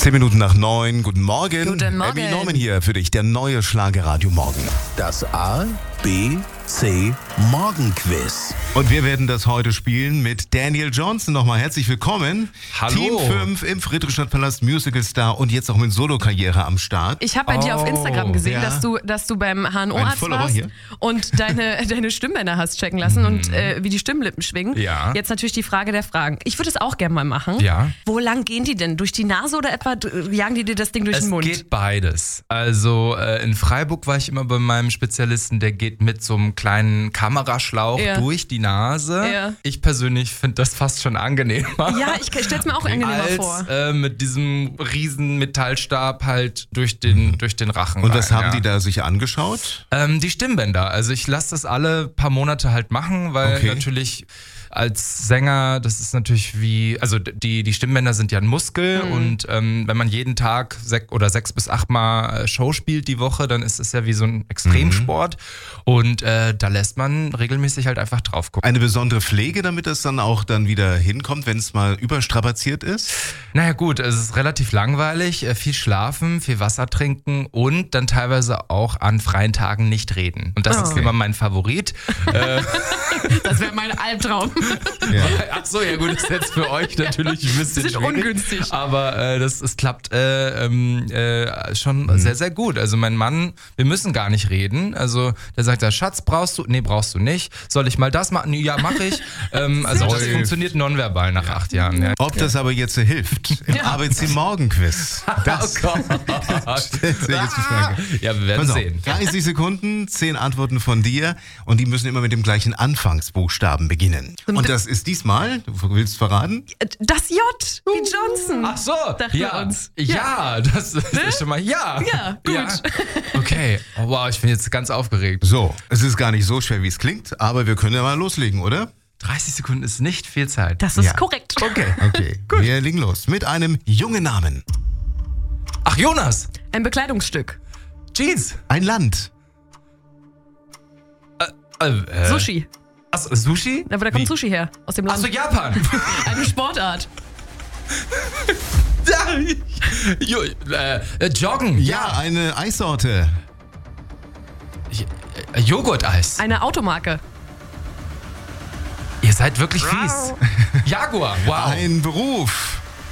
8:10 Guten Morgen. Guten Morgen. Abby Norman hier für dich, der neue Schlagerradio Morgen. Das A, B, C Morgenquiz. Und wir werden das heute spielen mit Daniel Johnston. Nochmal herzlich willkommen. Hallo. Team 5 im Friedrichstadtpalast Musical-Star und jetzt auch mit Solokarriere am Start. Ich habe bei dir auf Instagram gesehen, ja. dass du beim HNO-Arzt Follower warst hier. und deine Stimmbänder hast checken lassen und wie die Stimmlippen schwingen. Ja. Jetzt natürlich die Frage der Fragen. Ich würde es auch gerne mal machen. Ja. Wo lang gehen die denn? Durch die Nase oder etwa jagen die dir das Ding durch den Mund? Es geht beides. Also in Freiburg war ich immer bei meinem Spezialisten, der geht mit so einem kleinen Kameraschlauch durch die Nase. Ja. Ich persönlich finde das fast schon angenehmer. Ja, ich stell's mir auch angenehmer vor. Als mit diesem riesen Metallstab halt durch den Rachen Und rein, was haben ja. die da sich angeschaut? Die Stimmbänder. Also ich lasse das alle paar Monate halt machen, weil Okay. natürlich als Sänger, das ist natürlich also die Stimmbänder sind ja ein Muskel und wenn man jeden Tag 6 bis 8 Mal Show spielt die Woche, dann ist es ja wie so ein Extremsport und da lässt man regelmäßig halt einfach drauf gucken. Eine besondere Pflege, damit das dann auch dann wieder hinkommt, wenn es mal überstrapaziert ist? Naja gut, es ist relativ langweilig, viel schlafen, viel Wasser trinken und dann teilweise auch an freien Tagen nicht reden. Und das ist immer mein Favorit. Das wäre mein Albtraum. Ja. Ach so, ja gut, ist jetzt für euch natürlich ein bisschen Das ist schwierig, ungünstig. aber es klappt schon sehr, sehr gut. Also mein Mann, wir müssen gar nicht reden. Also der sagt, ja, Schatz, brauchst du? Nee, brauchst du nicht. Soll ich mal das machen? Ja, mach ich. Also das funktioniert nonverbal nach 8 Jahren. Ja. Ob das aber jetzt hilft im ABC Morgenquiz. Das Oh Gott. stellt sich jetzt die Frage. Ja, wir werden Pass auf, sehen. 30 Sekunden, 10 Antworten von dir und die müssen immer mit dem gleichen Anfangsbuchstaben beginnen. Und das ist diesmal, du willst verraten? Das J, wie Johnson. Ach so, Dachten wir ja, uns. ja, das ist schon mal, ja. Ja, gut. Ja. Okay, oh, wow, ich bin jetzt ganz aufgeregt. So, es ist gar nicht so schwer, wie es klingt, aber wir können ja mal loslegen, oder? 30 Sekunden ist nicht viel Zeit. Das ist Ja. korrekt. Okay, gut. Wir legen los mit einem jungen Namen. Ach, Jonas, Ein Bekleidungsstück. Jeans. Ein Land. Sushi. Achso, Sushi? Aber da kommt Sushi her, aus dem Land. Achso, Japan. Eine Sportart. Joggen. Ja, eine Eissorte. Joghurt-Eis. Eine Automarke. Ihr seid wirklich fies. Jaguar. Wow. Ein Beruf.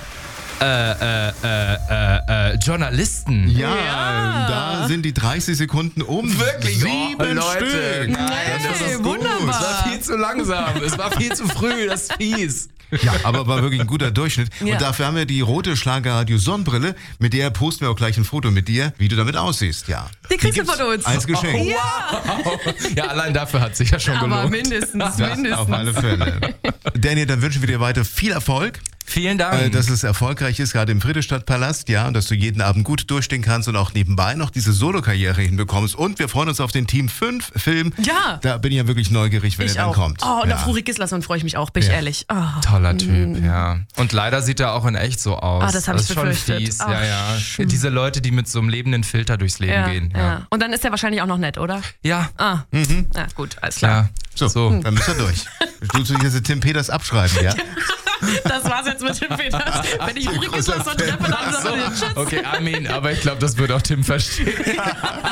Journalisten. Ja, da sind die 30 Sekunden um. Wirklich? 7 Oh, Leute. Stück. Nein, das ist Es wunderbar. war viel zu langsam. Es war viel zu früh. Das ist fies. Ja, aber war wirklich ein guter Durchschnitt. Ja. Und dafür haben wir die rote Schlagerradio-Sonnenbrille, mit der posten wir auch gleich ein Foto mit dir, wie du damit aussiehst. Ja. Die kriegst du gibt's von uns. als Geschenk. Wow. Ja, allein dafür hat sich ja schon Aber gelohnt. mindestens. Auf alle Fälle. Daniel, dann wünschen wir dir weiter viel Erfolg. Vielen Dank. Dass es erfolgreich ist, gerade im Friedrichstadtpalast, ja, und dass du jeden Abend gut durchstehen kannst und auch nebenbei noch diese Solokarriere hinbekommst. Und wir freuen uns auf den Team 5 Film. Ja. Da bin ich ja wirklich neugierig, wenn Ich er dann auch. kommt. Oh, und ja. auf Ruri Gislason freue ich mich auch, bin ich ehrlich. Oh. Toller Typ, ja. Und leider sieht er auch in echt so aus. Ah, das hab ich ist schon befürchtet. fies. Ach, Ja. Diese Leute, die mit so einem lebenden Filter durchs Leben gehen. Ja. Und dann ist er wahrscheinlich auch noch nett, oder? Ja. Ah, ja, gut, alles klar. Ja. So, dann müssen wir durch. Du jetzt Tim Peters abschreiben, ja? Das war's jetzt mit Tim Peters. Wenn ich Ruri Großer Gislason Fan. treffe, dann sage ich Tschüss. Okay, Armin, aber ich glaube, das wird auch Tim verstehen.